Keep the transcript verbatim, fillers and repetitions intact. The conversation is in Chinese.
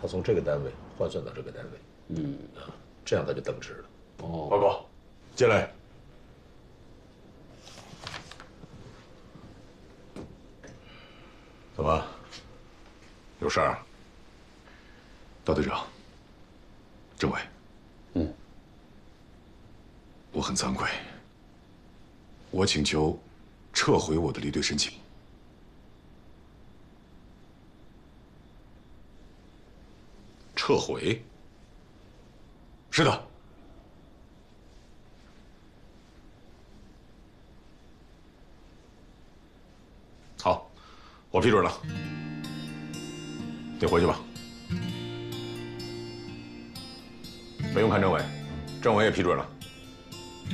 他从这个单位换算到这个单位， 嗯啊，这样他就登职了。 哦， 报告，进来。怎么？有事儿？ 大队长，政委， 嗯， 我很惭愧，我请求撤回我的离队申请。 撤回？ 是的。 好，我批准了。你回去吧。不用看政委，政委也批准了。